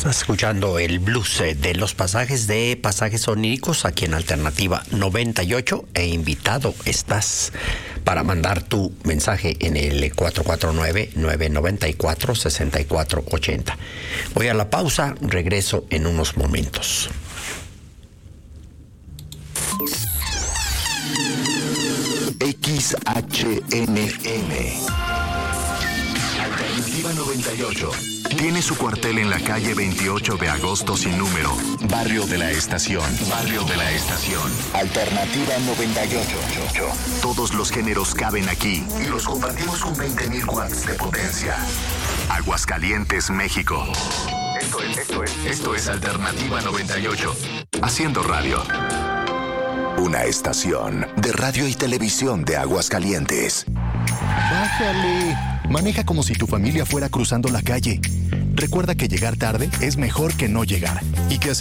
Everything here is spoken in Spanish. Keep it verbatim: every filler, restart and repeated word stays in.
Estás escuchando el blues eh, de los pasajes de Pasajes Oníricos aquí en Alternativa noventa y ocho, e invitado estás para mandar tu mensaje en el cuatro cuatro nueve, nueve nueve cuatro, seis cuatro ocho cero. Voy a la pausa, regreso en unos momentos. X H N M Alternativa noventa y ocho tiene su cuartel en la calle veintiocho de agosto sin número, Barrio de la Estación. Barrio de la Estación. Alternativa noventa y ocho. Todos los géneros caben aquí y los compartimos con veinte mil watts de potencia. Aguascalientes, México. Esto es, esto es, esto es Alternativa noventa y ocho. Haciendo radio. Una estación de radio y televisión de Aguascalientes. Bájale. Maneja como si tu familia fuera cruzando la calle. Recuerda que llegar tarde es mejor que no llegar. Y que